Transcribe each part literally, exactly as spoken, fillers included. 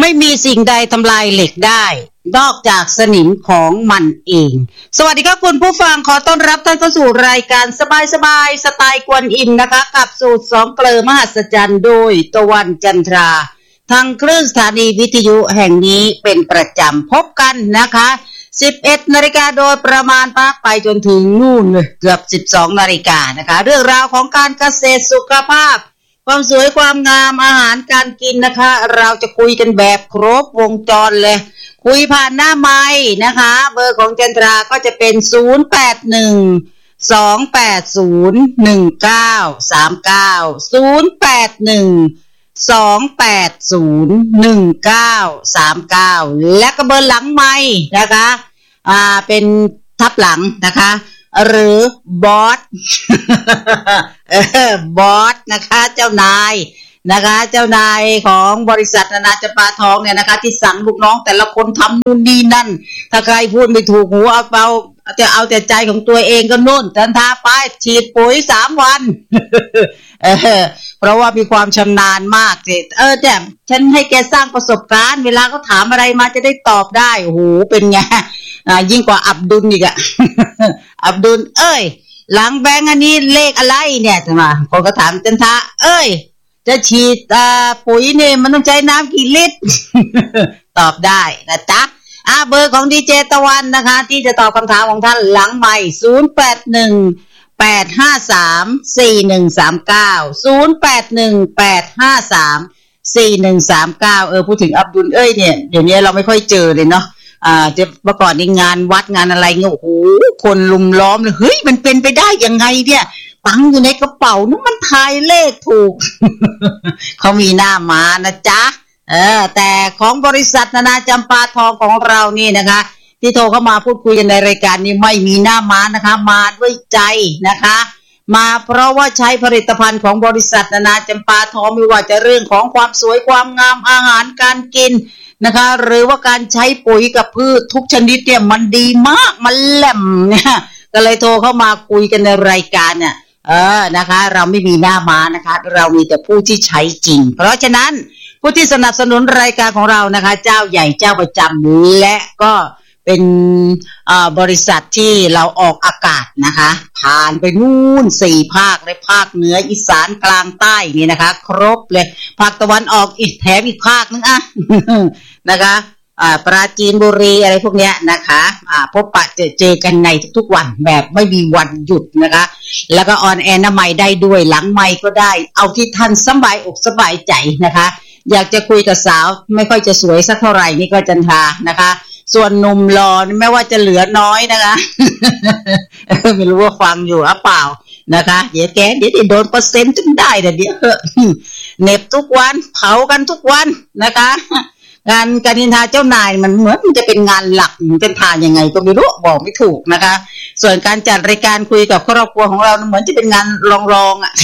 ไม่มีสิ่งใดทำลายเหล็กได้นอกจากสนิมของมันเองสวัสดีครับคุณผู้ฟังขอต้อนรับท่านเข้าสู่รายการสบายๆสไตล์กวนอิมนะคะกับสูตรสองเกลอมหัศจรรย์โดยตะวันจันทราทางคลื่นสถานีวิทยุแห่งนี้เป็นประจำพบกันนะคะสิบเอ็ดนาฬิกาโดยประมาณพักไปจนถึงนู่นเลยเกือบสิบสองนาฬิกานะคะเรื่องราวของการเกษตรสุขภาพความสวยความงามอาหารการกินนะคะเราจะคุยกันแบบครบวงจรเลยคุยผ่านหน้าไมค์นะคะเบอร์ของจันทราก็จะเป็นศูนย์ แปด หนึ่ง สอง แปด ศูนย์ หนึ่ง เก้า สาม เก้า ศูนย์ แปด หนึ่ง สอง แปด ศูนย์ หนึ่ง เก้า สาม เก้าและก็เบอร์หลังไมค์นะคะอ่าเป็นทับหลังนะคะหรือบอสเออบอสนะคะเจ้านายนะคะเจ้านายของบริษัทนานาจำปาทองเนี่ยนะคะที่สั่งลูกน้องแต่ละคนทำนู่นนี่นั่นถ้าใครพูดไม่ถูกหูเอาเปล่าจะเอาแต่ใจของตัวเองก็นู่นจันทาไปฉีดปุ๋ยสามวันเออเพราะว่ามีความชำนาญมากสิเออแต่ฉันให้แกสร้างประสบการณ์เวลาเขาถามอะไรมาจะได้ตอบได้โอ้โหเป็นไงอ่ายิ่งกว่าอับดุลอีกอะ อับดุลเอ้ยหลังแบงค์อันนี้เลขอะไรเนี่ยใช่ไหมคนก็ถามจันทาเอ้ยจะฉีดอ่าปุ๋ยเนี่ยมันต้องใช้น้ำกี่ลิตร ตอบได้นะจ๊ะอ่าเบอร์ของดีเจตะวันนะคะที่จะตอบคำถามของท่านหลังใหม่ศูนย์ แปด หนึ่ง แปด ห้า สาม สี่ หนึ่ง สาม เก้า ศูนย์ แปด หนึ่ง แปด ห้า สาม สี่ หนึ่ง สาม เก้าเออพูดถึงอับดุลเอ้ยเนี่ยเดี๋ยวนี้เราไม่ค่อยเจอเลยเนาะอ่าจะเมื่อก่อนในงานวัดงานอะไรเงี้ยโอ้โหคนลุมล้อมเลยเฮ้ยมันเป็นไปได้ยังไงเนี่ยตังอยู่ในกระเป๋านั่นมันทายเลขถูก เขามีหน้ามานะจ๊ะเออแต่ของบริษัทนานาจำปาทองของเรานี่นะคะที่โทรเข้ามาพูดคุยกันในรายการนี้ไม่มีหน้าม้านะคะมาด้วยใจนะคะมาเพราะว่าใช้ผลิตภัณฑ์ของบริษัทนานาจำปาทองไม่ว่าจะเรื่องของความสวยความงามอาหารการกินนะคะหรือว่าการใช้ปุ๋ยกับพืชทุกชนิดเนี่ยมันดีมากมันแหลมเนี่ยก็เลยโทรเข้ามาคุยกันในรายการเนี่ยเออนะคะเราไม่มีหน้าม้านะคะเรามีแต่ผู้ที่ใช้จริงเพราะฉะนั้นผู้ที่สนับสนุนรายการของเรานะคะเจ้าใหญ่เจ้าประจำและก็เป็นบริษัทที่เราออกอากาศนะคะผ่านไปนู่นสี่ภาคเลยภาคเหนืออีสานกลางใต้นี่นะคะครบเลยภาคตะวันออกอีกแถมอีกภาคนึงอ่ะ นะคะอ่าปราจีนบุรีอะไรพวกเนี้ยนะคะอ่าพบปะเจอเจอกันในทุกๆวันแบบไม่มีวันหยุดนะคะแล้วก็ออนแอร์หน้าไมค์ได้ด้วยหลังไมค์ก็ได้เอาที่ท่านสบายอกสบายใจนะคะอยากจะคุยกับสาวไม่ค่อยจะสวยสักเท่าไหร่นี่ก็จันทานะคะส่วนหนุ่มหล่อไม่ว่าจะเหลือน้อยนะคะ ไม่รู้ว่าฟังอยู่หรือเปล่านะคะเดี๋ยวแกเดี๋ยวโดนเปอร์เซ็นต์จนได้แต่เดี๋ยวเหน็บทุกวันเผากันทุกวันนะคะงานการนินทาเจ้านายมันเหมือนมันจะเป็นงานหลักเป็นทานยังไงก็ไม่รู้บอกไม่ถูกนะคะส่วนการจัดรายการคุยกับครอบครัวของเราเหมือนจะเป็นงานรองๆอ่ะ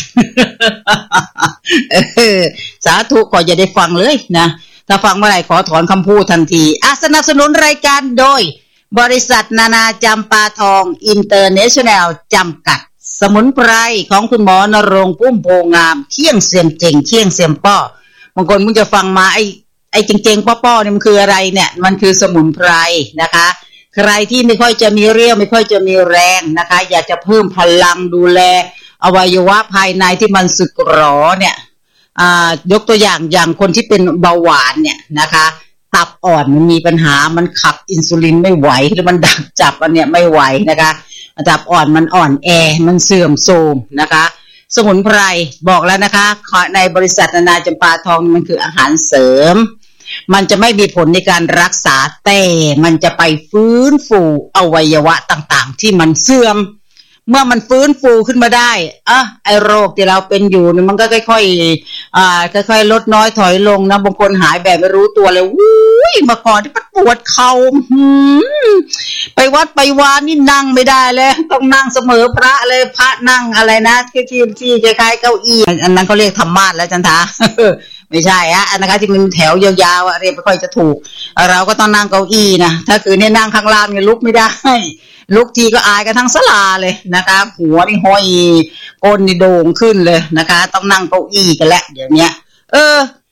สาธุขออย่าได้ฟังเลยนะถ้าฟังเมื่อไหร่ขอถอนคำพูดทันทีอ่ะสนับสนุนรายการโดยบริษัทนานาจำปาทองอินเตอร์เนชั่นแนลจำกัดสมุนไพรของคุณหมอนรงค์พุ่มโพงามเคี่ยงเสียมเจงเคี่ยงเสียมป้อบางคนมึงจะฟังมาไอ้ไอ้เจงๆป้อๆเนี่ยมันคืออะไรเนี่ยมันคือสมุนไพรนะคะใครที่ไม่ค่อยจะมีเรี่ยวไม่ค่อยจะมีแรงนะคะอยากจะเพิ่มพลังดูแลอวัยวะภายในที่มันสึกหรอเนี่ยอ่ายกตัวอย่างอย่างคนที่เป็นเบาหวานเนี่ยนะคะตับอ่อนมันมีปัญหามันขับอินซูลินไม่ไหวหรือมันดักจับอันเนี้ยไม่ไหวนะคะตับอ่อนมันอ่อนแอมันเสื่อมโทรมนะคะสมุนไพรบอกแล้วนะคะในบริษัทนานาจำปาทองมันคืออาหารเสริมมันจะไม่มีผลในการรักษาแต่มันจะไปฟื้นฟูอวัยวะต่างๆที่มันเสื่อมเมื่อมันฟื้นฟูขึ้นมาได้อ่ะไอ้โรคที่เราเป็นอยู่เนี่ยมันก็ค่อยๆอ่าค่อยๆลดน้อยถอยลงนะบางคนหายแบบไม่รู้ตัวเลยวุ้ยเมื่อก่อนที่มันปวดเข่าไปวัดไปวานี่นั่งไม่ได้เลยต้องนั่งเสมอพระเลยพระนั่งอะไรนะที่ที่ที่คล้ายๆเก้าอี้อันนั้นเขาเรียกธรรมาสแล้วจันทา ไม่ใช่อะอันนะคะที่มันแถวยาวๆอะเรียกไม่ค่อยจะถูกเราก็ต้องนั่งเก้าอี้นะถ้าคือเนี่ยนั่งข้างล่างเนี่ยลุกไม่ได้ลุกทีก็อายกันทั้งศาลาเลยนะคะหัวนี่ห้อยก้นนี่โด่งขึ้นเลยนะคะต้องนั่งเก้าอี้กันแหละเดี๋ยวนี้เออ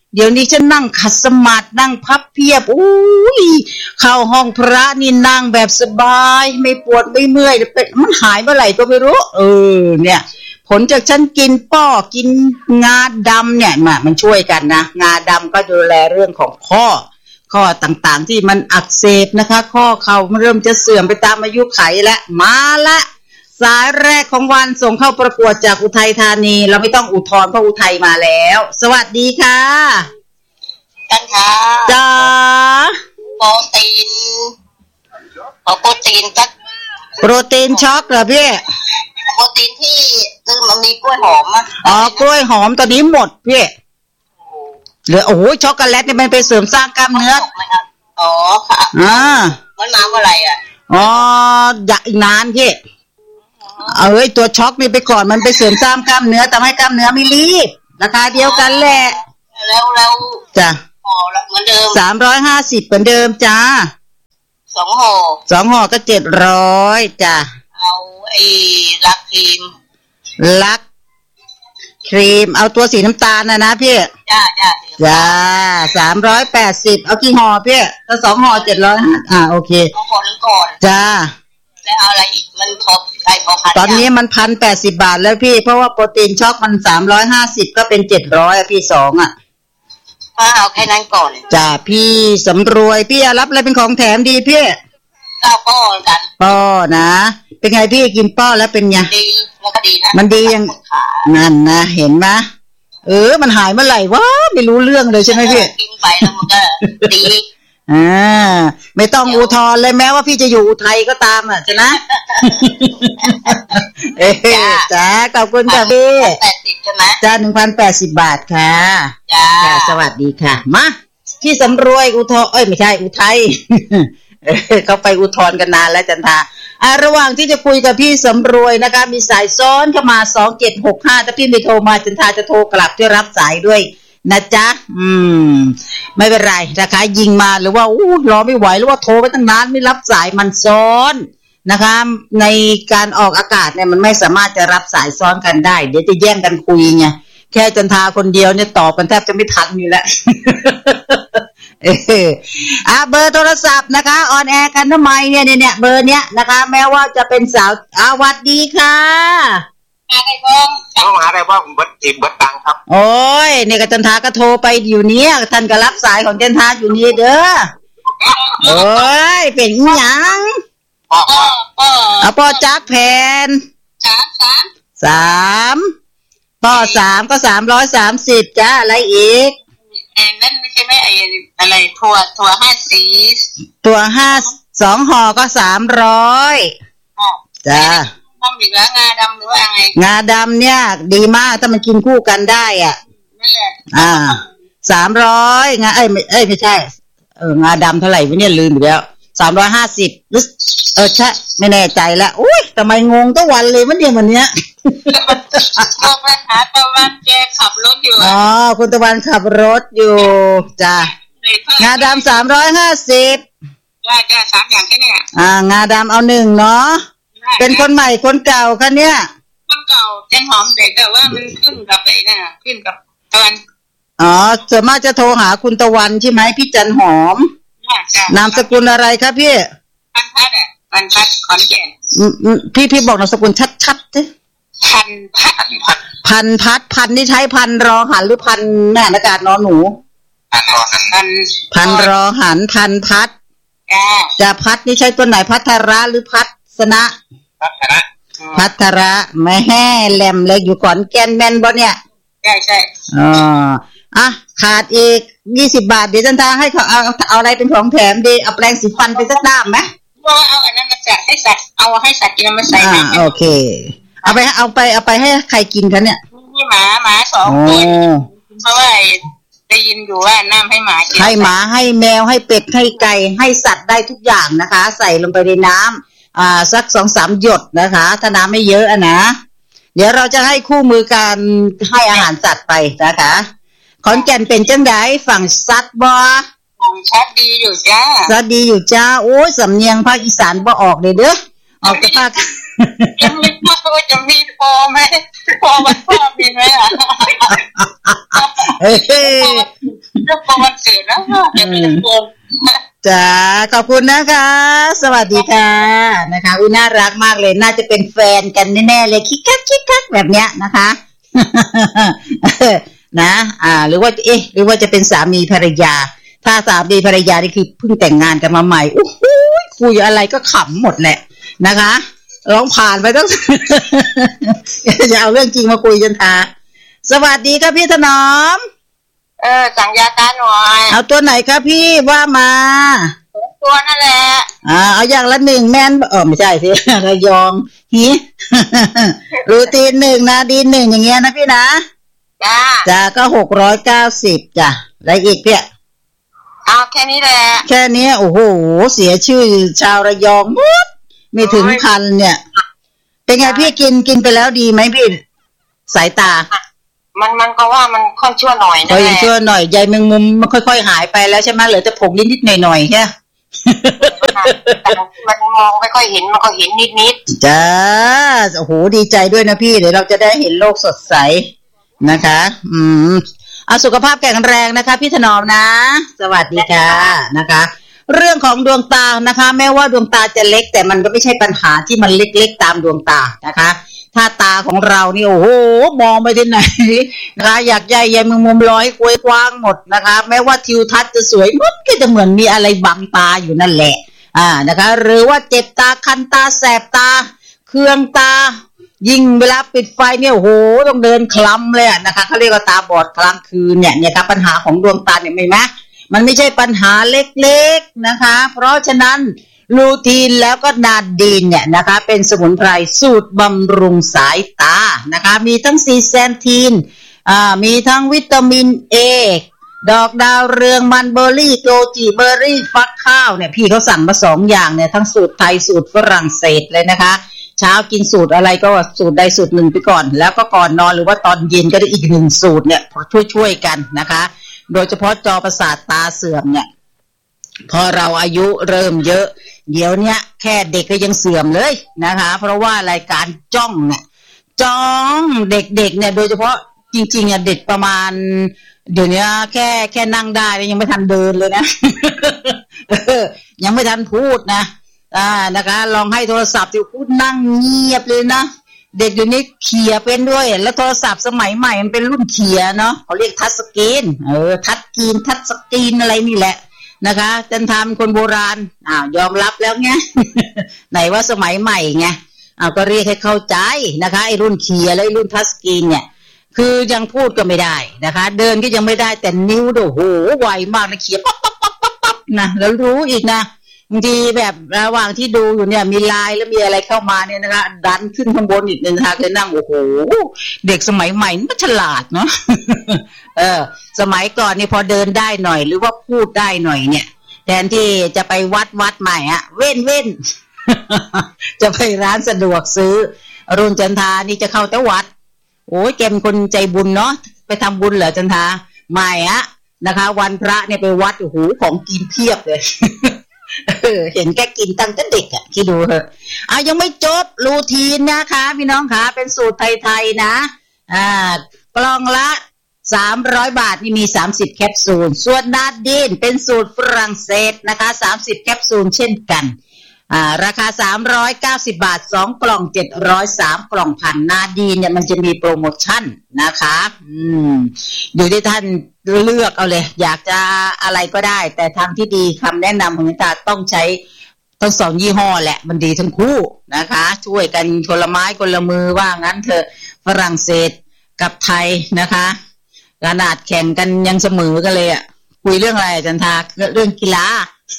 เดี๋ยวนี้ฉันนั่งขัดสมาธินั่งพับเพียบอุ้ยเข้าห้องพระนี่นั่งแบบสบายไม่ปวดไม่เมื่อยเป็นมันหายเมื่อไหร่ก็ไม่รู้เออเนี่ยผลจากฉันกินป้อกินงาดำเนี่ยมันช่วยกันนะงาดำก็ดูแลเรื่องของข้อข้อต่างๆที่มันอักเสบนะคะข้อเข่ามันเริ่มจะเสื่อมไปตามอายุไขและมาละสายแรกของวันส่งเข้าประกวดจากอุทัยธานีเราไม่ต้องอุทธรณ์เพราะอุทัยมาแล้วสวัสดีค่ะกันค่ะจ้าโปรตีนขอโปรตีนสักโปรตีนช็อกเหรอพี่โปรตีนที่ซื้อมันมีกล้วยหอมอ่ะอ๋อกล้วยหอมตอนนี้หมดพี่เหลือโอ้ยช็อกโกแลตเนี่ยมันไปเสริมสร้างกล้ามเนื้ออ๋อค่ะอ่ามันมาเมื่อไหร่อ่ะอ๋ออยากอีกนานพี่เอาเอ้ยตัวช็อกนี่ไปก่อนมันไปเสริมสร้างกล้ามเนื้อทำให้กล้ามเนื้อไม่รีบราคาเดียวกันแหละแล้วแล้วจ้ะห่อเหมือนเดิมสามร้อยห้าสิบเหมือนเดิมจ้าสองห่อสองห่อก็เจ็ดร้อยจ้ะเอาไอ้ลักครีมลักครีมเอาตัวสีน้ำตาลนะนะพี่จ้าจ้าจ้าสามร้อยแปดสิบเอากี่ห่อพี่ถ้าสองห่อเจ็ดร้อยอ่าโอเคเอาห่อนึงก่อนจ้าแล้วเอาอะไรอีกมันพอได้พอพันตอนนี้มันพันแปดสิบบาทแล้วพี่เพราะว่าโปรตีนช็อกมันสามร้อยห้าสิบก็เป็นเจ็ดร้อยอ่ะพี่สองอ่ะเอาแค่นั้นก่อนจ้าพี่สำรวยพี่รับอะไรเป็นของแถมดีพี่เอาป้อกันป้อนะเป็นไงพี่กินป้อแล้วเป็นไงดีมันก็ดีนะมันดียังนั่นนะเห็นไหมเออมันหายเมื่อไหร่วะไม่รู้เรื่องเลยใช่ไหมพี่กินไปแล้วมันก็ดีอ่าไม่ต้องอุทธรณ์เลยแม้ว่าพี่จะอยู่อุทัยก็ตามอ่ะใช่ไหมเอ๊จ้าขอบคุณค่ะพี่แปดสิบใช่ไหมจ้าหนึ่งพันแปดสิบบาทค่ะจ้าสวัสดีค่ะมาพี่สำรวยอุทธรเอ้ยไม่ใช่อุทัยเขาไปอุทธรณ์กันนานแล้วจันทาอ่าระหว่างที่จะคุยกับพี่สำรวยนะคะมีสายซ้อนเข้ามาสองเจ็ดหกห้าถ้าพี่ไม่โทรมาจันทาจะโทรกลับที่รับสายด้วยนะจ๊ะอืมไม่เป็นไรนะคะยิงมาหรือว่าอู้รอไม่ไหวหรือว่าโทรไปตั้งนานไม่รับสายมันซ้อนนะคะในการออกอากาศเนี่ยมันไม่สามารถจะรับสายซ้อนกันได้เดี๋ยวจะแย่งกันคุยไงแค่จันทาคนเดียวเนี่ยตอบกันแทบจะไม่ทันอยู่แล้วเอออ่ะเบอร์โทรศัพท์นะคะออนแอร์กันทำไมเนี่ยเนี่ยเบอร์เนี้ยนะคะแม้ว่าจะเป็นสาวอาวัสดีค่ะอะไรบ้างต้องหาอะไรบ้างเบิดจีบเบิดตังครับโอ้ยเนี่ยกับจันทาก็โทรไปอยู่เนี้ยท่านก็รับสายของจันทาอยู่นี่เด้อโอ้ยเป็นหยังป้อป้อเอาป้อจักแผ่นสามสามสามป้อสามก็สามร้อยสามสิบจ้าอะไรอีกเอ็นนั่นไม่ใช่ไหมไอ้อะไรถั่วถั่วห้าสีถั่วห้าสองห่อก็สามร้อยจ้าต้องหรืองาดำหรือว่าไงงาดำเนี่ยดีมากถ้ามันกินคู่กันได้อ่ะนั่นแหละอ่าสามร้อยงาเอ้ยเอ้ยไม่ใช่เอองาดำเท่าไหร่วะเนี่ยลืมไปแล้วสามร้อยห้าสิบหรือเออใช่ไม่แน่ใจแล้วอุ้ยทำไมงงทั้งวันเลยวันเดียววันเนี้ยก็ไปหาตะวันแกขับรถอยู่อ๋อคุณตะวันขับรถอยู่จ้างาดำสามร้อยห้าสิบได้ได้สามอย่างแค่นี้อ่างาดำเอาหนึ่งเนาะเป็นคนใหม่คนเก่าคะเนี่ยคนเก่าแจ้งหอมแต่แต่ว่ามันขึ้นกับไอ้น่ะขึ้นกับตะวันอ๋อส่วนมากจะโทรหาคุณตะวันใช่ไหมพี่จันหอมนามสกุลอะไรครับพี่พันพัดอ่ะพันพัดขอนแก่นพี่พี่บอกนามสกุลชัดๆสิพันพัดพันพัดพันนี่ใช้พันรอหันหรือพันแม่อากาศนอนหนูพันรอหันพันรอหันพันพัดจะพัดนี่ใช้ตัวไหนพัทระหรือพัดสนะพัทระพัทระแม่แห่แหลมเลยอยู่ก่อนแกนแมนบ่เนี่ยใช่ใช่อ๋ออ่ะขาดอีกยี่สิบบาทเดี๋ยวจันทาให้เขาเอาเอาอะไรเป็นของแถมดีเอาแปรงสีฟันไปสักด้ามไหมว่าเอาอันนั้นมาใส่ให้สัตว์เอาให้สัตว์กินมาใส่อ่าโอเคเอาไปเอาไปเอาไปให้ใครกินคะเนี่ยนี่หมาหมาสองตัวเพราะว่าได้ยินอยู่ว่าน้ำให้หมากินให้หมาให้แมวให้เป็ดให้ไก่ให้สัตว์ได้ทุกอย่างนะคะใส่ลงไปในน้ำอ่าสักสองสามหยดนะคะถ้าน้ำไม่เยอะอะนะเดี๋ยวเราจะให้คู่มือการให้อาหารสัตว์ไปนะคะขอนแก่นเป็นจังไดฝั่งสัตว์บ่ชัดดีอยู่จ้าชัดดีอยู่จ้าโอ้ยสำเนียงภาคอีสานบ่ออกเลยเด้อออกแต่ภาคยังไม่ว่าจะมีพอไหมพอวันพ่อมีไหมอ่ะเฮ้ยพอวันเกิดนะจะมีพอจ้าขอบคุณนะคะสวัสดีค่ะนะคะอุ้ยน่ารักมากเลยน่าจะเป็นแฟนกันแน่ๆเลยคิกคักคิกคักแบบเนี้ยนะคะนะอ่าหรือว่าเอ๊ะหรือว่าจะเป็นสามีภรรยาถ้าสามีภรรยานี่คือเพิ่งแต่งงานกันมาใหม่โอ้โหคุยอะไรก็ขำหมดแหละนะคะร้องผ่านไปต้องอย่าเอาเรื่องจริงมาคุยกันค่ะสวัสดีครับพี่ถนอมเออสั่งยาตาหน่อยเอาตัวไหนครับพี่ว่ามาตัวนั่นแหละอ่าเอาอย่างละหนึ่งแม่นเออไม่ใช่สิระยองฮีรูทีนหนึ่งนะดีหนึ่งอย่างเงี้ยนะพี่นะจ้าจ้าก็หกร้อยเก้าสิบจ้ะอะไรอีกพี่เอาแค่นี้แหละแค่นี้โอ้โหเสียชื่อชาวระยองหมดไม่ถึงพันเนี่ยเป็นไงพี่กินกินไปแล้วดีไหมพี่สายตามันมันก็ว่ามันค่อยชั่วหน่อยนะค่อยชั่วหน่อยใยแมงมุมมันค่อยๆหายไปแล้วใช่ไหมเหลือแต่ผงนิดๆหน่อยๆแค่แต่มันมองไม่ค่อยเห็นมันก็เห็นนิดๆจ้าโอ้โหดีใจด้วยนะพี่เดี๋ยวเราจะได้เห็นโลกสดใสนะคะอืมเอาสุขภาพแข็งแรงนะคะพี่ถนอมนะสวัสดีค่ะนะคะเรื่องของดวงตานะคะแม้ว่าดวงตาจะเล็กแต่มันก็ไม่ใช่ปัญหาที่มันเล็กๆตามดวงตานะคะถ้าตาของเรานี่โอ้โหมองไปที่ไหนนะคะอยากใหญ่ใหญ่มุมมุมร้อยกว้างกว้างหมดนะคะแม้ว่าทิวทัศน์จะสวยงดก็จะเหมือนมีอะไรบังตาอยู่นั่นแหละอ่านะคะหรือว่าเจ็บตาคันตาแสบตาเคืองตายิ่งเวลาปิดไฟเนี่ยโอ้โหต้องเดินคลำเลยนะคะเขาเรียกว่าตาบอดกลางคืนเนี่ยเนี่ยครับปัญหาของดวงตาเนี่ยไม่ไหมมันไม่ใช่ปัญหาเล็กๆนะคะเพราะฉะนั้นลูทีนแล้วก็นาดีนเนี่ยนะคะเป็นสมุนไพรสูตรบำรุงสายตานะคะมีทั้งซีแซนทีนอ่ามีทั้งวิตามินเอดอกดาวเรืองมันเบอร์รี่โกจิเบอร์รี่ฟักข้าวเนี่ยพี่เขาสั่งมาสองอย่างเนี่ยทั้งสูตรไทยสูตรฝรั่งเศสเลยนะคะเช้ากินสูตรอะไรก็สูตรใดสูตรหนึ่งไปก่อนแล้วก็ก่อนนอนหรือว่าตอนเย็นก็ได้อีกหนึ่งสูตรเนี่ยช่วยๆกันนะคะโดยเฉพาะจอประสาทตาเสื่อมเนี่ยพอเราอายุเริ่มเยอะเดี๋ยวเนี้ยแค่เด็กก็ยังเสื่อมเลยนะคะเพราะว่ารายการจ้องเนี่ยจ้องเด็กๆเนี่ยโดยเฉพาะจริงๆอ่ะเด็กประมาณเดี๋ยวนี้แค่แค่นั่งได้ยังไม่ทันเดินเลยนะ ยังไม่ทันพูดนะอ่านะคะลองให้โทรศัพท์ที่พูดนั่งเงียบเลยนะเด็กเดี๋ยวนี้เขี่ยเป็นด้วยแล้วโทรศัพท์สมัยใหม่มันเป็นรุ่นเขี่ยเนาะเขาเรียกทัชสกรีนเออทัชสกรีนทัชสกรีนอะไรนี่แหละนะคะจันทามคนโบราณอ้าวยอมรับแล้วไง ไหนว่าสมัยใหม่ไงอ้าวก็เรียกให้เข้าใจนะคะไอ้รุ่นเขี่ยและไอ้รุ่นทัชสกรีนเนี่ยคือยังพูดก็ไม่ได้นะคะเดินก็ยังไม่ได้แต่นิ้วโอ้โหไวมากนะเขี่ยปั๊บปั๊บปั๊บปั๊บปั๊บนะแล้วรู้อีกนะบางทีแบบระหว่างที่ดูอยู่เนี่ยมีไลน์แล้วมีอะไรเข้ามาเนี่ยนะคะดันขึ้นข้างบนอีกนึงนะคะเลยนั่งโอ้โหเด็กสมัยใหม่มันฉลาดเนาะ เออสมัยก่อนนี่พอเดินได้หน่อยหรือว่าพูดได้หน่อยเนี่ยแทนที่จะไปวัดวัดใหม่อะเว้นเว้น จะไปร้านสะดวกซื้อรุ่นจันทานี่จะเข้าแต่วัดโอ้ยแกเป็นคนใจบุญเนาะไปทำบุญเหรอจันทาไม่อะนะคะวันพระเนี่ยไปวัดโอ้โหของกินเพียบเลย เห็นแกกินตั้งแต่เด็กอ่ะคิดดูเถอะอ่ะยังไม่จบรูทีนนะคะพี่น้องค่ะเป็นสูตรไทยๆนะอ่ากล่องละสามร้อยบาทนี่มีสามสิบแคปซูลส่วนนาดีนเป็นสูตรฝรั่งเศสนะคะสามสิบแคปซูลเช่นกันอ่าราคาสามร้อยเก้าสิบบาทสองกล่องเจ็ดร้อยสามกล่องพันนาดีนเนี่ยมันจะมีโปรโมชั่นนะคะอืมอยู่ที่ท่านเลือกเอาเลยอยากจะอะไรก็ได้แต่ทางที่ดีคำแนะนำของนิตาต้องใช้ทั้งสองยี่ห้อแหละมันดีทั้งคู่นะคะช่วยกันคนละไม้คนละมือว่างั้นเถอะฝรั่งเศสกับไทยนะคะขนาดแข่งกันยังเสมอกันเลยอ่ะคุยเรื่องอะไรจันทาเรื่องกีฬา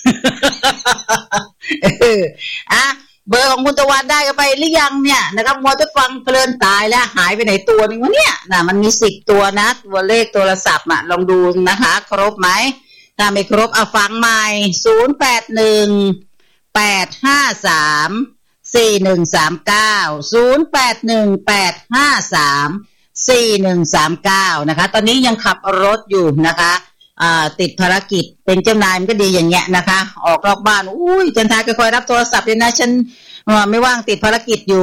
อ่ะเบอร์ของคุณตะวันได้กันไปหรือยังเนี่ยนะครับมัวจะฟังเพลินตายแล้วหายไปไหนตัวนึงวะเนี่ยน่ะมันมีสิบตัวนะตัวเลขโทรศัพท์อ่ะลองดูนะคะครบไหมถ้าไม่ครบเอาฟังใหม่ศูนย์ แปด หนึ่ง แปด ห้า สาม สี่ หนึ่ง สาม เก้า ศูนย์ แปด หนึ่ง แปด ห้า สาม สี่ หนึ่ง สาม เก้านะคะตอนนี้ยังขับรถอยู่นะคะอ่าติดภารกิจเป็นเจ้านายมันก็ดีอย่างเงี้ยนะคะออกรอบบ้านอุ้ยจันทาก็คอยรับโทรศัพท์เลยนะฉันว่าไม่ว่างติดภารกิจอยู่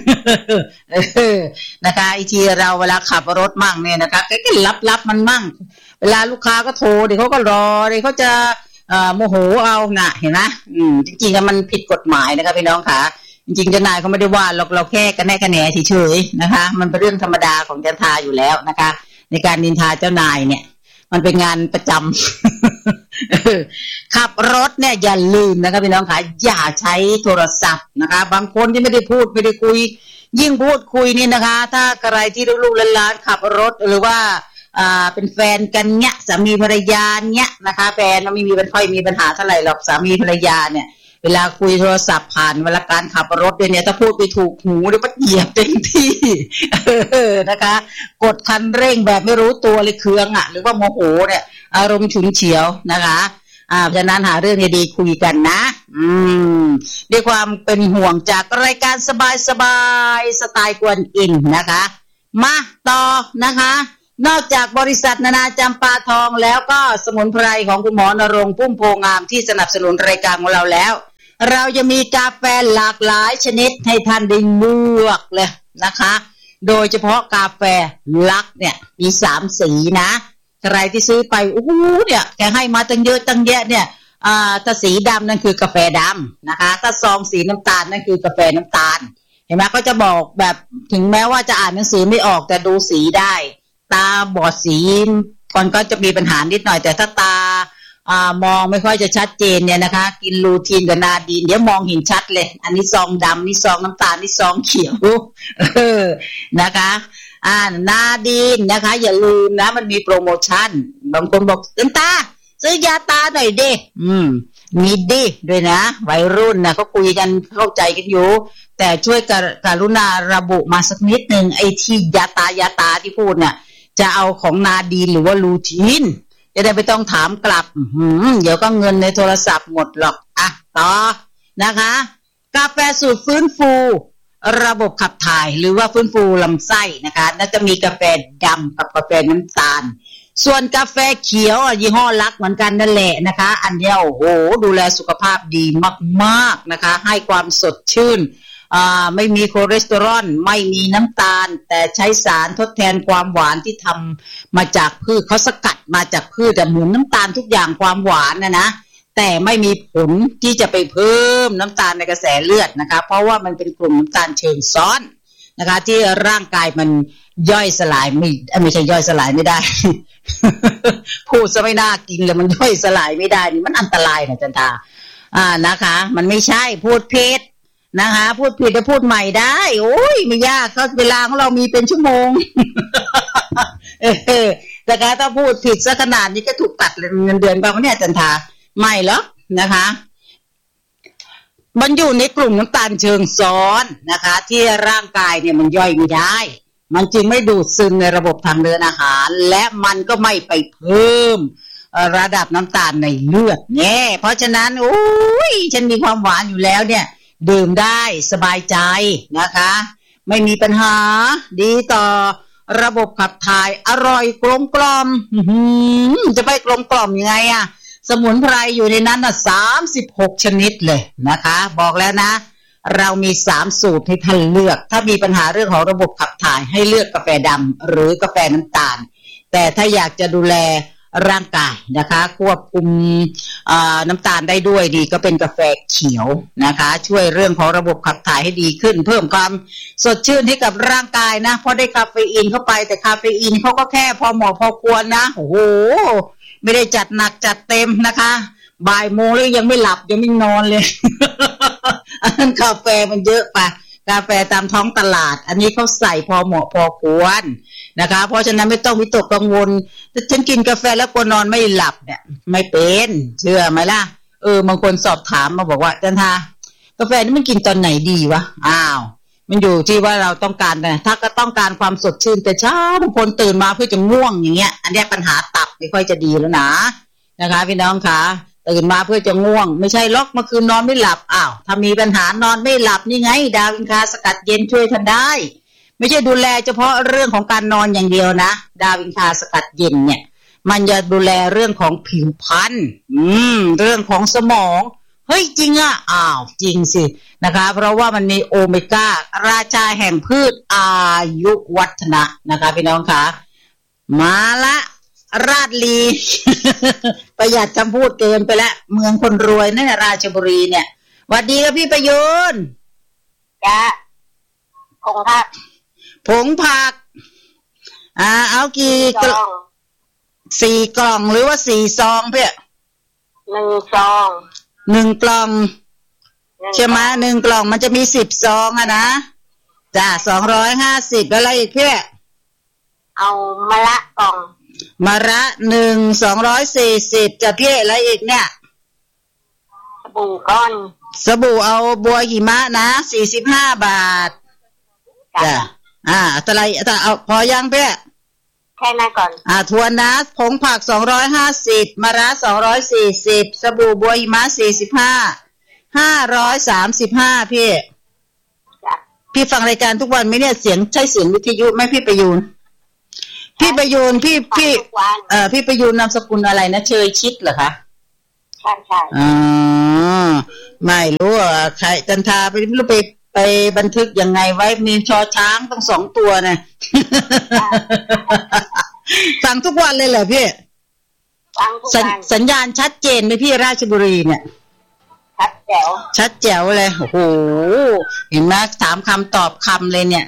นะคะอีทีเราเวลาขับรถมั่งเนี่ยนะคะก็รับรับมันมั่งเวลาลูกค้าก็โทรเดี๋ยวเขาก็รอเดี๋ยวเขาจะโมโหเอาน่ะเห็นไหมอืมจริงๆมันผิดกฎหมายนะคะพี่น้องค่ะจริงๆเจ้านายเขาไม่ได้ว่าเราเราแค่กันแน่กันแหน่เฉยๆนะคะมันเป็นเรื่องธรรมดาของจันทาอยู่แล้วนะคะในการนินทาเจ้านายเนี่ยมันเป็นงานประจำ ขับรถเนี่ยอย่าลืมนะคะพี่น้องค่ะอย่าใช้โทรศัพท์นะคะบางคนที่ไม่ได้พูดไม่ได้คุยยิ่งพูดคุยนี่นะคะถ้าใครที่ลูกๆหลานๆขับรถหรือว่าอ่าเป็นแฟนกันเนี้ยสามีภรรยาเนี้ยนะคะแฟนมันไม่มีมันค่อยมีปัญหาเท่าไหร่หรอกสามีภรรยาเนี่ยเวลาคุยโทรศัพท์ผ่านเวลาการขับรถเนี่ยถ้าพูดไปถูกหูหรือว่าเหยียบเต็มที่นะคะกดคันเร่งแบบไม่รู้ตัวเลยเคืองอ่ะหรือว่าโมโหเนี่ยอารมณ์ฉุนเฉียวนะคะอ่าฉะนั้นหาเรื่องดีๆคุยกันนะอืมด้วยความเป็นห่วงจากรายการสบายๆสไตล์กวนอินนะคะมาต่อนะคะนอกจากบริษัทนานาจำปาทองแล้วก็สมุนไพรของคุณหมอนรงค์พุ่มโพงามที่สนับสนุนรายการของเราแล้วเราจะมีกาแฟหลากหลายชนิดให้ท่านได้เลือกเลยนะคะโดยเฉพาะกาแฟลักเนี่ยมีสามสีนะใครที่ซื้อไปโอ้โหเนี่ยแกให้มาตั้งเยอะตั้งแยะเนี่ยอ่าถ้าสีดำนั่นคือกาแฟดำนะคะถ้าซองสีน้ำตาลนั่นคือกาแฟน้ำตาลเห็นไหมก็จะบอกแบบถึงแม้ว่าจะอ่านหนังสือไม่ออกแต่ดูสีได้ตาบอดสีคนก็จะมีปัญหานิดหน่อยแต่ถ้าตาอ่ามองไม่ค่อยจะชัดเจนเนี่ยนะคะกินลูทีนกับนาดีนเดี๋ยวมองเห็นชัดเลยอันนี้ซองดำนี่ซองน้ำตาลนี่ซองเขียวเออนะคะอ่านาดีนนะคะอย่าลืมนะมันมีโปรโมชั่นบางคนบอกตื่นตาซื้อยาตาหน่อยดิอืมมีดิด้วยนะวัยรุ่นนะเขาคุยกันเข้าใจกันอยู่แต่ช่วยกรุณาระบุมาสักนิดนึงไอ้ที่ยาตายาตาที่พูดเนี่ยจะเอาของนาดีนหรือว่าลูทีนจะได้ไม่ต้องถามกลับเดี๋ยวก็เงินในโทรศัพท์หมดหรอกอ่ะต่อนะคะกาแฟสูตรฟื้นฟูระบบขับถ่ายหรือว่าฟื้นฟูลำไส้นะคะน่าจะมีกาแฟดำกับกาแฟน้ำตาลส่วนกาแฟเขียวยี่ห้อลักเหมือนกันนั่นแหละนะคะอันนี้โอ้โหดูแลสุขภาพดีมากๆนะคะให้ความสดชื่นอ่าไม่มีคอเลสเตอรอลไม่มีน้ำตาลแต่ใช้สารทดแทนความหวานที่ทำมาจากพืชเขาสกัดมาจากพืชแต่เหมือนน้ำตาลทุกอย่างความหวานนะนะแต่ไม่มีผลที่จะไปเพิ่มน้ำตาลในกระแสเลือดนะคะเพราะว่ามันเป็นกลุ่มน้ำตาลเชิงซ้อนนะคะที่ร่างกายมันย่อยสลายไม่ไม่ใช่ย่อยสลายไม่ได้ พูดซะไม่น่ากินเลยมันย่อยสลายไม่ได้นี่มันอันตรายนะจันทาอ่านะคะมันไม่ใช่พูดผิดนะคะพูดผิดจะพูดใหม่ได้โอ้ยไม่ยากเขาเวลาของเรามีเป็นชั่วโมง เออแต่การถ้าพูดผิดซะขนาดนี้ก็ถูกตัดเงินเดือนบ้างเนี่ยจันทาไม่หรอกนะคะมันอยู่ในกลุ่มน้ำตาลเชิงซ้อนนะคะที่ร่างกายเนี่ยมันย่อยไม่ได้มันจึงไม่ดูดซึมในระบบทางเดินอาหารและมันก็ไม่ไปเพิ่มระดับน้ำตาลในเลือดแน่เพราะฉะนั้นโอ้ยฉันมีความหวานอยู่แล้วเนี่ยดื่มได้สบายใจนะคะไม่มีปัญหาดีต่อระบบขับถ่ายอร่อยกลมกล่อมจะไปกลมกล่อมยังไงอะสมุนไพรอยู่ในนั้นน่ะสามสิบหกชนิดเลยนะคะบอกแล้วนะเรามีสามสูตรให้ท่านเลือกถ้ามีปัญหาเรื่องของระบบขับถ่ายให้เลือกกาแฟดำหรือกาแฟน้ำตาลแต่ถ้าอยากจะดูแลร่างกายนะคะควบคุมน้ำตาลได้ด้วยดีก็เป็นกาแฟเขียวนะคะช่วยเรื่องของระบบขับถ่ายให้ดีขึ้นเพิ่มความสดชื่นให้กับร่างกายนะเพราะได้คาเฟอีนเข้าไปแต่คาเฟอีนเขาก็แค่พอเหมาะพอควรนะโอ้โหไม่ได้จัดหนักจัดเต็มนะคะบ่ายโมงแล้วยังไม่หลับยังไม่นอนเลย อันนั้นกาแฟมันเยอะไปกาแฟตามท้องตลาดอันนี้เขาใส่พอเหมาะพอควรนะคะเพราะฉะนั้นไม่ต้องวิตกกังวลถ้าฉันกินกาแฟแล้วกลัวนอนไม่หลับเนี่ยไม่เป็นเชื่อไหมล่ะเออบางคนสอบถามมาบอกว่าจันทากาแฟนี่มันกินตอนไหนดีวะอ้าวมันอยู่ที่ว่าเราต้องการนะถ้าก็ต้องการความสดชื่นแต่เช้าบางคนตื่นมาเพื่อจะง่วงอย่างเงี้ยอันนี้ปัญหาตับไม่ค่อยจะดีแล้วนะนะคะพี่น้องคะตื่นมาเพื่อจะง่วงไม่ใช่ล็อกเมื่อคืนนอนไม่หลับอ้าวถ้ามีปัญหานอนไม่หลับนี่ไงดาวินคาสกัดเย็นช่วยท่านได้ไม่ใช่ดูแลเฉพาะเรื่องของการนอนอย่างเดียวนะดาวินคาสกัดเย็นเนี่ยมันจะดูแลเรื่องของผิวพรรณอืมเรื่องของสมองเฮ้ยจริงอ่ะอ้าวจริงสินะคะเพราะว่ามันมีโอเมก้าราชาแห่งพืชอายุวัฒนะนะคะพี่น้องคะมาละราชลี ประหยัดคำพูดเกินไปแล้วเมืองคนรวยนั่นราชบุรีเนี่ยสวัสดีครับพี่ประยุนจ้าผงผักผงผักอ่าเอากี่กล่องสี่กล่องหรือว่าสี่ซองเพื่อหนึ่งซองหนึ่งกล่องใช่ไหมหนึ่งกล่องมันจะมีสิบซองอะนะจ้าสองร้อยห้าสิบแล้วอะไรอีกเพื่อเอามะระกล่องมะระหนึ่งสองร้อยสี่สิบจะเพี่อะไรอีกเนี่ยสบู่ก้อนสบู่เอาบัวหิมะนะสี่สิบห้าบาทจ้ะอ่าอะไรแต่เอาพอยังเพี่อแค่นั้นก่อนอ่าทวนนะผงผักสองร้อยห้าสิบมะระสองร้อยสี่สิบสบู่บัวหิมะสี่สิบห้าห้าร้อยสามสิบห้าพี่พี่ฟังรายการทุกวันไหมเนี่ยเสียงใช่เสียงวิทยุไหมพี่ประยูนพี่ประยูนพี่พี่เอ่อพี่ประยูนนามสกุลอะไรนะเชยชิดเหรอคะใช่ใช่อ๋อไม่รู้อ่ะใครจันทาไปไม่รู้ไปไปบันทึกยังไงไว้มีชอช้างต้องสองตัวนะฟังทุกวันเลยเหรอพี่สัญญาณชัดเจนไหมพี่ราชบุรีเนี่ยชัดแจ๋วชัดแจ๋วเลยโอ้โหเห็นไหมถามคำตอบคำเลยเนี่ย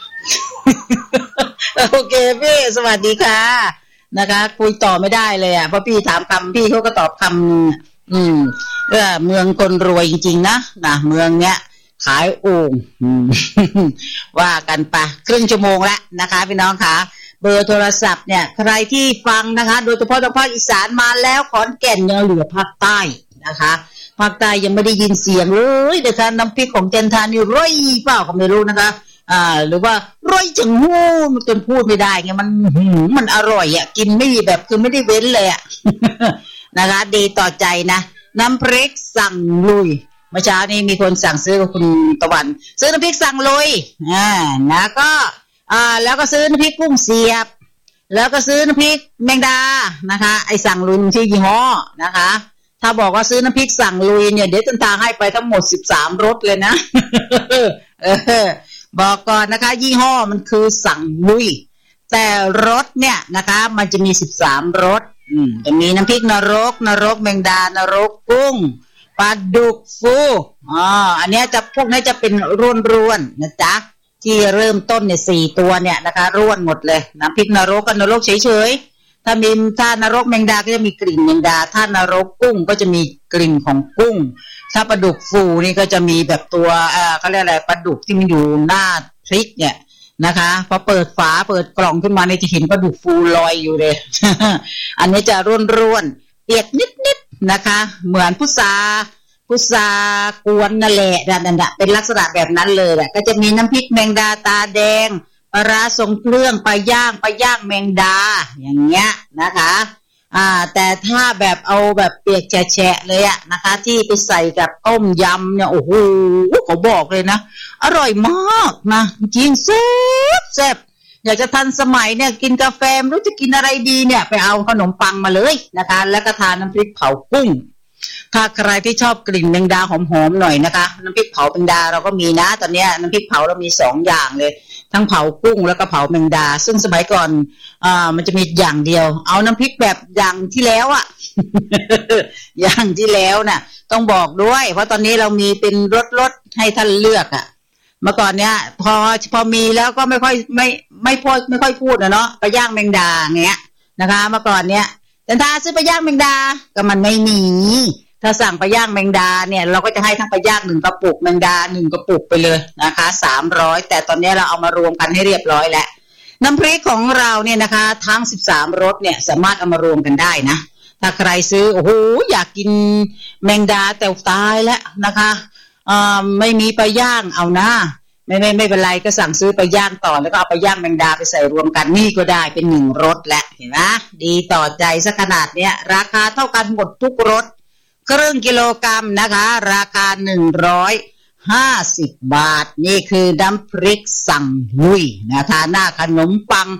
โอเคพี่สวัสดีค่ะนะคะคุยต่อไม่ได้เลยอ่ะเพราะพี่ถามคำพี่เขาก็ตอบคำอืมเออเมืองคนรวยจริงๆนะนะเมืองเนี้ยขายโอ่งว่ากันไปครึ่งชั่วโมงแล้วนะคะพี่น้องค่ะเบอร์โทรศัพท์เนี่ยใครที่ฟังนะคะโดยเฉพาะทางภาคอีสานมาแล้วขอนแก่นยังเหลือภาคใต้นะคะภาคใต้ยังไม่ได้ยินเสียงเลยเดี๋ยวท่านน้ำพริกของเจนทานนี่ร่อยเปล่าก็ไม่รู้นะคะอ่าหรือว่าร่อยจังหูมันจนพูดไม่ได้ไงมันมันอร่อยอ่ะกินไม่มีแบบคือไม่ได้เว้นเลยอ่ะ นะคะดีต่อใจนะน้ำพริกสั่งลุยเมื่อเช้านี้มีคนสั่งซื้อกับคุณตะวันซื้อน้ำพริกสั่งลุยอ่าแล้วก็อ่าแล้วก็ซื้อน้ำพริกกุ้งเสียบแล้วก็ซื้อน้ำพริกแมงดานะคะไอสั่งลุยที่ยี่ห้อนะคะถ้าบอกว่าซื้อน้ำพริกสั่งลุยเนี่ยเดี๋ยวจันทาให้ไปทั้งหมดสิบสามรสเลยนะเออบอกก่อนนะคะยี่ห้อมันคือสั่งลุยแต่รสเนี่ยนะคะมันจะมีสิบสามรสอืมจะมีน้ำพริกนรกนรกแมงดานรกกุ้งปลาดุกฟูอ๋ออันนี้จะพวกนี้จะเป็นร่วนๆนะจ๊ะที่เริ่มต้นเนี่ยสี่ตัวเนี่ยนะคะร่วนหมดเลยน้ำพริกนรกกับนรกเฉยๆถ้ามีถ้านรกแมงดาก็จะมีกลิ่นแมงดาถ้านรกกุ้งก็จะมีกลิ่นของกุ้งถ้าปลาดุกฟูนี่ก็จะมีแบบตัวเอ่อเขาเรียกอะไรปลาดุกที่มันอยู่หน้าพริกเนี่ยนะคะพอเปิดฝาเปิดกล่องขึ้นมาเนี่ยจะเห็นปลาดุกฟูลอยอยู่เลย อันนี้จะร่วนๆเปียกนิดๆนะคะเหมือนพุทราพุทรากวนนั่นแหละนั่นน่ะเป็นลักษณะแบบนั้นเลยแหละก็จะมีน้ำพริกแมงดาตาแดงปลาร้าทรงเครื่องปลาย่างปลาย่างแมงดาอย่างเงี้ยนะคะอ่าแต่ถ้าแบบเอาแบบเปียกแฉะๆเลยอะนะคะที่ไปใส่กับต้มยำเนี่ยโอ้โหเขาบอกเลยนะอร่อยมากนะจริงแซ่บแซ่บอยากจะทันสมัยเนี่ยกินกาแฟไม่รู้จะกินอะไรดีเนี่ยไปเอาขนมปังมาเลยนะคะแล้วก็ทานน้ำพริกเผากุ้งถ้าใครที่ชอบกลิ่นแมงดาหอมๆหน่อยนะคะน้ำพริกเผาแมงดาเราก็มีนะตอนนี้น้ำพริกเผาเรามีสองอย่างเลยทั้งเผากุ้งแล้วก็เผาแมงดาซึ่งสมัยก่อนอ่ามันจะมีอย่างเดียวเอาน้ำพริกแบบอย่างที่แล้วอะ อย่างที่แล้วน่ะต้องบอกด้วยเพราะตอนนี้เรามีเป็นรสๆให้ท่านเลือกอะเมื่อก่อนเนี้ยพอพอมีแล้วก็ไม่ค่อยไม่ไม่พูดไม่ค่อยพูดนะเนาะไปย่างแมงดาเงี้ยนะคะเมื่อก่อนเนี้ยแต่ถ้าซื้อไปย่างแมงดาก็มันไม่มีถ้าสั่งไปย่างแมงดาเนี่ยเราก็จะให้ทั้งไปย่างหนึ่งกระปุกแมงดาหนึ่งกระปุกไปเลยนะคะสามร้อยแต่ตอนนี้เราเอามารวมกันให้เรียบร้อยแล้วน้ำพริกของเราเนี่ยนะคะทั้งสิบสามรสเนี่ยสามารถเอามารวมกันได้นะถ้าใครซื้อโอ้โหอยากกินแมงดาแต่ตายแล้วนะคะอ่าไม่มีไปย่างเอานะไม่ไม่ไม่เป็นไรก็สั่งซื้อไปย่างต่อแล้วก็เอาไปย่างแมงดาไปใส่รวมกันนี่ก็ได้เป็นหนึ่งรสแหละเห็นไหมดีต่อใจซะขนาดเนี้ยราคาเท่ากันหมดทุกรสครึ่งกิโลกรัมนะคะราคาหนึ่งร้อยห้าสิบบาทนี่คือน้ำพริกสั่งลุยนะทานหน้าขนมปัง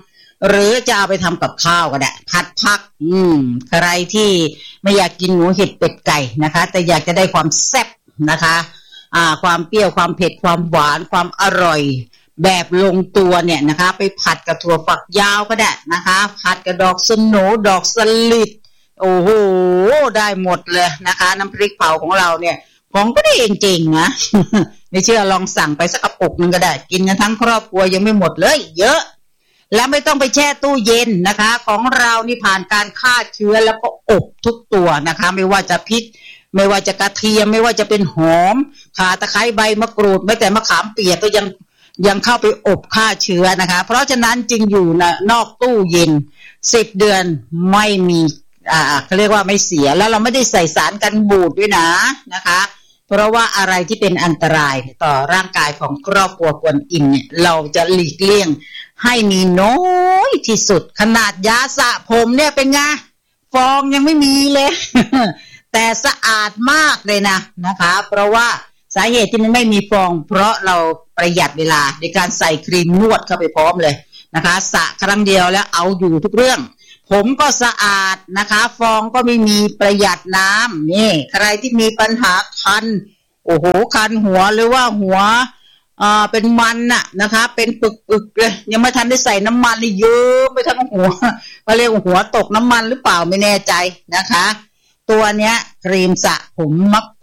หรือจะเอาไปทำกับข้าวก็ได้ผัดผักอืมใครที่ไม่อยากกินหมูเห็ดเป็ดไก่นะคะแต่อยากจะได้ความแซ่บนะคะอ่าความเปรี้ยวความเผ็ดความหวานความอร่อยแบบลงตัวเนี่ยนะคะไปผัดกับถั่วฝักยาวก็ได้นะคะผัดกับดอกสโหนดอกสลิดโอ้โหได้หมดเลยนะคะน้ำพริกเผาของเราเนี่ยของก็ได้จริงๆนะ ไม่เชื่อลองสั่งไปสักกระปุกนึงก็ได้กินกันทั้งครอบครัวยังไม่หมดเลยเยอะแล้วไม่ต้องไปแช่ตู้เย็นนะคะของเรานี่ผ่านการฆ่าเชื้อแล้วก็อบทุกตัวนะคะไม่ว่าจะพริกไม่ว่าจะกระเทียมไม่ว่าจะเป็นหอมข่าตะไคร้ใบมะกรูดแม้แต่มะขามเปียกก็ยังยังเข้าไปอบฆ่าเชื้อนะคะเพราะฉะนั้นจึงอยู่นอกตู้เย็นสิบเดือนไม่มีอ่าเขาเรียกว่าไม่เสียแล้วเราไม่ได้ใส่สารกันบูดด้วยนะนะคะเพราะว่าอะไรที่เป็นอันตรายต่อร่างกายของครอบครัวกวนอิมเนี่ยเราจะหลีกเลี่ยงให้มีน้อยที่สุดขนาดยาสระผมเนี่ยเป็นไงฟองยังไม่มีเลย แต่สะอาดมากเลยนะนะคะเพราะว่าสาเหตุที่มันไม่มีฟองเพราะเราประหยัดเวลาในการใส่ครีมนวดเข้าไปพร้อมเลยนะคะสระครั้งเดียวแล้วเอาอยู่ทุกเรื่องผมก็สะอาดนะคะฟองก็ไม่มีประหยัดน้ำนี่ใครที่มีปัญหาคันโอ้โหคันหัวหรือว่าหัวอ่าเป็นมันน่ะนะคะเป็นปึกๆเลยยังไม่ทันได้ใส่น้ำมันเลยเยอะไปทั้งหัวเขาเรียกว่าหัวตกน้ำมันหรือเปล่าไม่แน่ใจนะคะตัวเนี้ยครีมสระผมมัก